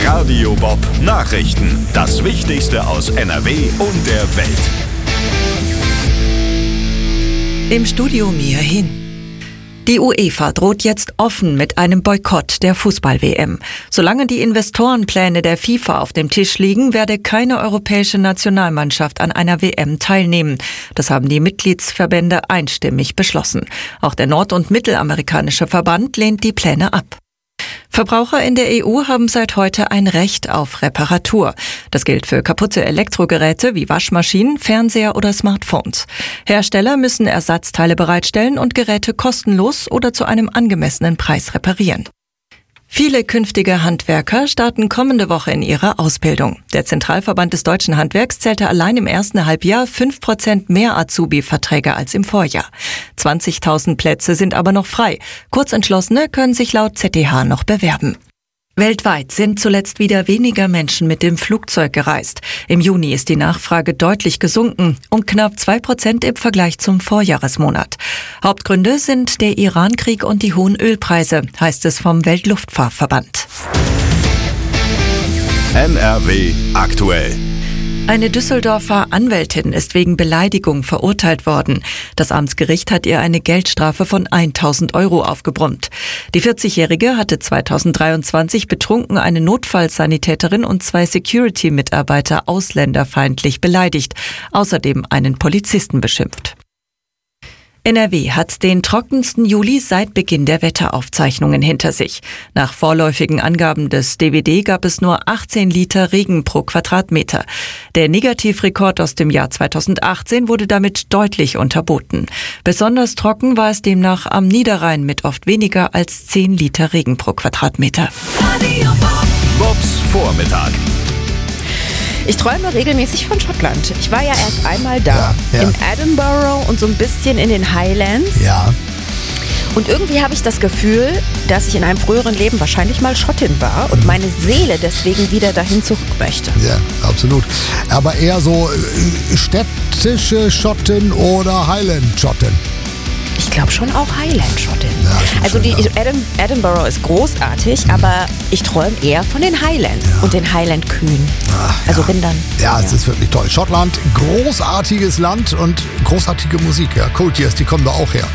Radio Bob Nachrichten. Das Wichtigste aus NRW und der Welt. Im Studio Mia Hin. Die UEFA droht jetzt offen mit einem Boykott der Fußball-WM. Solange die Investorenpläne der FIFA auf dem Tisch liegen, werde keine europäische Nationalmannschaft an einer WM teilnehmen. Das haben die Mitgliedsverbände einstimmig beschlossen. Auch der nord- und mittelamerikanische Verband lehnt die Pläne ab. Verbraucher in der EU haben seit heute ein Recht auf Reparatur. Das gilt für kaputte Elektrogeräte wie Waschmaschinen, Fernseher oder Smartphones. Hersteller müssen Ersatzteile bereitstellen und Geräte kostenlos oder zu einem angemessenen Preis reparieren. Viele künftige Handwerker starten kommende Woche in ihrer Ausbildung. Der Zentralverband des deutschen Handwerks zählte allein im ersten Halbjahr 5% mehr Azubi-Verträge als im Vorjahr. 20.000 Plätze sind aber noch frei. Kurzentschlossene können sich laut ZDH noch bewerben. Weltweit sind zuletzt wieder weniger Menschen mit dem Flugzeug gereist. Im Juni ist die Nachfrage deutlich gesunken, um knapp 2% im Vergleich zum Vorjahresmonat. Hauptgründe sind der Iran-Krieg und die hohen Ölpreise, heißt es vom Weltluftfahrtverband. NRW aktuell. Eine Düsseldorfer Anwältin ist wegen Beleidigung verurteilt worden. Das Amtsgericht hat ihr eine Geldstrafe von 1.000 € aufgebrummt. Die 40-Jährige hatte 2023 betrunken eine Notfallsanitäterin und 2 Security-Mitarbeiter ausländerfeindlich beleidigt, außerdem einen Polizisten beschimpft. NRW hat den trockensten Juli seit Beginn der Wetteraufzeichnungen hinter sich. Nach vorläufigen Angaben des DWD gab es nur 18 Liter Regen pro Quadratmeter. Der Negativrekord aus dem Jahr 2018 wurde damit deutlich unterboten. Besonders trocken war es demnach am Niederrhein mit oft weniger als 10 Liter Regen pro Quadratmeter. Bobs Vormittag. Ich träume regelmäßig von Schottland. Ich war ja erst einmal da, in Edinburgh und so ein bisschen in den Highlands. Ja. Und irgendwie habe ich das Gefühl, dass ich in einem früheren Leben wahrscheinlich mal Schottin war und meine Seele deswegen wieder dahin zurück möchte. Ja, absolut. Aber eher so städtische Schotten oder Highland-Schotten? Ich glaube schon auch Highland-Schottin. Ja, also schön, Edinburgh ist großartig, aber ich träume eher von den Highlands und den Highland-Kühen. Also Rindern. Ja, es ist wirklich toll. Schottland, großartiges Land und großartige Musik. Ja, Courtiers, die kommen da auch her.